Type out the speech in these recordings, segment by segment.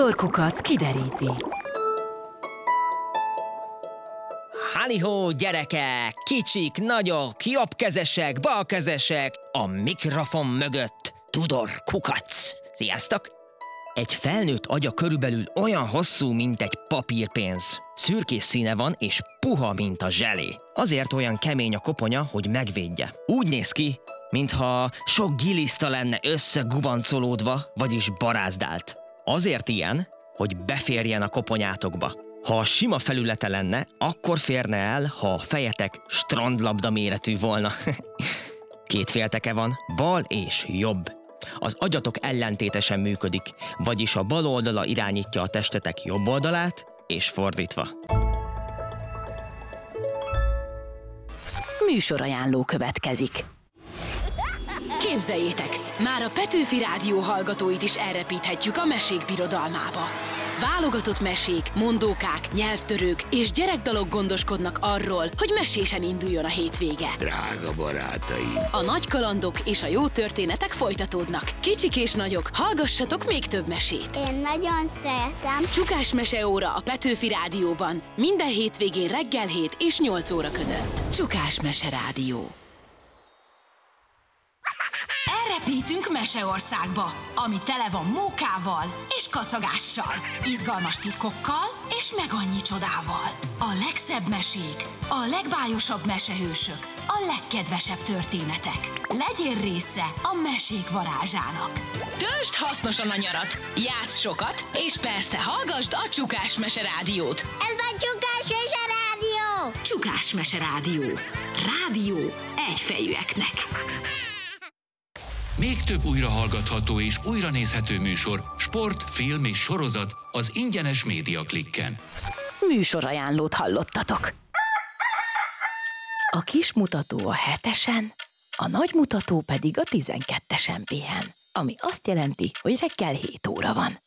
Tudor Kukac kideríti. Hallihó, gyerekek! Kicsik, nagyok, jobbkezesek, balkezesek, a mikrofon mögött Tudor Kukac. Sziasztok! Egy felnőtt agya körülbelül olyan hosszú, mint egy papírpénz. Szürkés színe van és puha, mint a zselé. Azért olyan kemény a koponya, hogy megvédje. Úgy néz ki, mintha sok giliszta lenne összegubancolódva, vagyis barázdált. Azért ilyen, hogy beférjen a koponyátokba. Ha a sima felülete lenne, akkor férne el, ha a fejetek strandlabda méretű volna. Két félteke van, bal és jobb. Az agyatok ellentétesen működik, vagyis a bal oldala irányítja a testetek jobb oldalát, és fordítva. Műsorajánló következik. Képzeljétek, már a Petőfi Rádió hallgatóit is elrepíthetjük a mesék birodalmába. Válogatott mesék, mondókák, nyelvtörők és gyerekdalok gondoskodnak arról, hogy mesésen induljon a hétvége. Drága barátaim! A nagy kalandok és a jó történetek folytatódnak. Kicsik és nagyok, hallgassatok még több mesét. Én nagyon szeretem. Csukás meseóra a Petőfi Rádióban. Minden hétvégén reggel 7 és 8 óra között. Csukás Mese Rádió. Elrepítünk Meseországba, ami tele van mókával és kacagással, izgalmas titkokkal és meg annyi csodával. A legszebb mesék, a legbájosabb mesehősök, a legkedvesebb történetek. Legyél része a mesék varázsának. Töltsd hasznosan a nyarat, játsz sokat, és persze hallgasd a Csukás Mese Rádiót. Ez a Csukás Mese Rádió! Csukás Mese Rádió. Rádió egyfejűeknek. Még több újrahallgatható és újranézhető műsor, sport, film és sorozat az ingyenes Média Klikken. Műsorajánlót hallottatok. A kis mutató a 7-esen, a nagy mutató pedig a 12-esen pihen, ami azt jelenti, hogy reggel 7 óra van.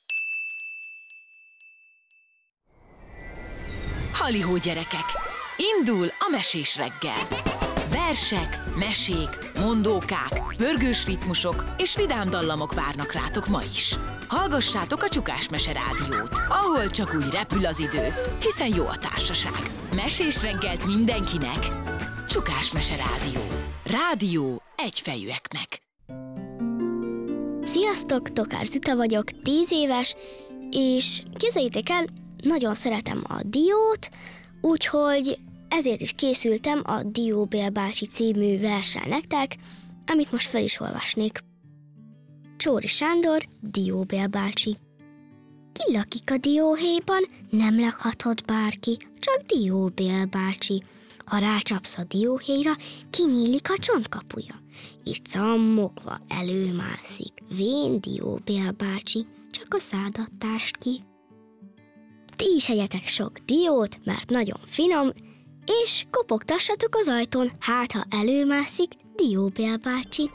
Hallihó, gyerekek! Indul a mesés reggel! Versek, mesék, mondókák, pörgős ritmusok és vidám dallamok várnak rátok ma is. Hallgassátok a Csukás Mese Rádiót, ahol csak úgy repül az idő, hiszen jó a társaság. Mesés reggelt mindenkinek! Csukás Mese Rádió. Rádió egyfejűeknek. Sziasztok, Tokár Zita vagyok, 10 éves, és képzeljétek el, nagyon szeretem a diót, úgyhogy ezért is készültem a Dióbél bácsi című verssel nektek, amit most fel is olvasnék. Csóri Sándor, Dióbél bácsi. Ki lakik a dióhéjban, nem lakhatod bárki, csak Dióbél bácsi. Ha rácsapsz a dióhéjra, kinyílik a csontkapuja, és cammogva előmászik. Vén Dióbél bácsi, csak a szádat tásd ki. Ti is egyetek sok diót, mert nagyon finom, és kopogtassatok az ajtón, hát ha előmászik Dióbél bácsi.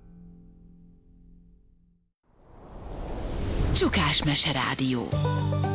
Csukás Mese Rádió.